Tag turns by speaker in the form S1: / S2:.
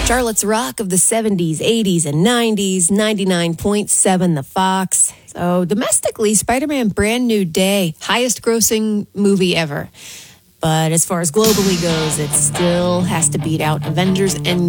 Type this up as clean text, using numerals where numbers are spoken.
S1: Charlotte's Rock of the 70s, 80s, and 90s, 99.7 The Fox. So domestically, Spider-Man Brand New Day, highest grossing movie ever. But as far as globally goes, it still has to beat out Avengers Endgame.